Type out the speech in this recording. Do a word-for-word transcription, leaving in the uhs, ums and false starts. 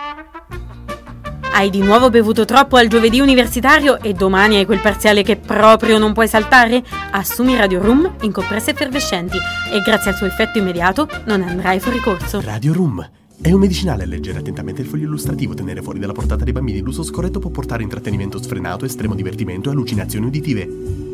Hai di nuovo bevuto troppo al giovedì universitario e domani hai quel parziale che proprio non puoi saltare? Assumi Radio Room in compresse effervescenti e grazie al suo effetto immediato non andrai fuori corso. Radio Room è un medicinale. Leggere attentamente il foglio illustrativo, tenere fuori dalla portata dei bambini. L'uso scorretto può portare intrattenimento sfrenato, estremo divertimento e allucinazioni uditive.